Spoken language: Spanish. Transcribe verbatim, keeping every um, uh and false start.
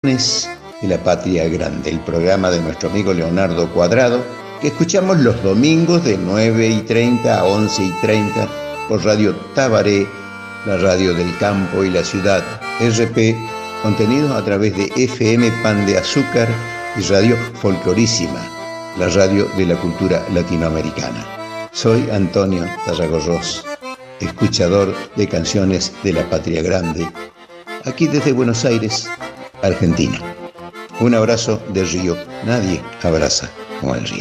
de la Patria Grande, el programa de nuestro amigo Leonardo Cuadrado, que escuchamos los domingos de nueve y treinta a once y treinta por Radio Tabaré, la radio del campo y la ciudad, R P, contenidos a través de F M Pan de Azúcar y Radio Folclorísima, la radio de la cultura latinoamericana. Soy Antonio Tarragorros, escuchador de canciones de la Patria Grande, aquí desde Buenos Aires, Argentina. Un abrazo de río. Nadie abraza como el río.